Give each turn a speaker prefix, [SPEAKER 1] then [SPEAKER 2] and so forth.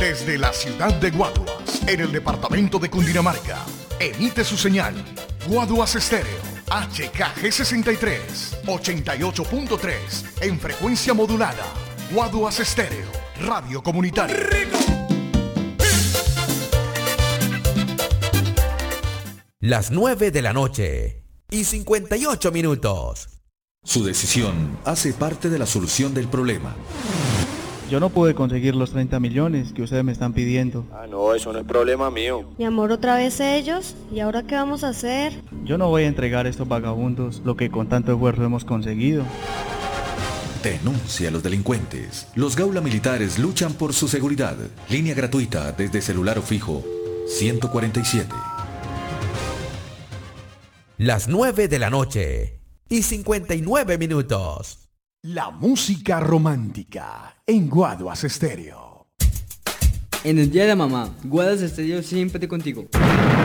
[SPEAKER 1] Desde la ciudad de Guaduas, en el departamento de Cundinamarca, emite su señal Guaduas Estéreo, HKG63, 88.3, en frecuencia modulada. Guaduas Estéreo, radio comunitaria.
[SPEAKER 2] Las 9 de la noche y 58 minutos.
[SPEAKER 3] Su decisión hace parte de la solución del problema.
[SPEAKER 4] Yo no pude conseguir los 30 millones que ustedes me están pidiendo.
[SPEAKER 5] Ah, no, eso no es problema mío.
[SPEAKER 6] Mi amor, otra vez ellos. ¿Y ahora qué vamos a hacer?
[SPEAKER 4] Yo no voy a entregar a estos vagabundos lo que con tanto esfuerzo hemos conseguido.
[SPEAKER 3] Denuncia a los delincuentes. Los Gaula Militares luchan por su seguridad. Línea gratuita desde celular o fijo 147.
[SPEAKER 2] Las 9 de la noche y 59 minutos.
[SPEAKER 1] La música romántica en Guaduas Estéreo.
[SPEAKER 7] En el día de la mamá, Guaduas Estéreo siempre contigo.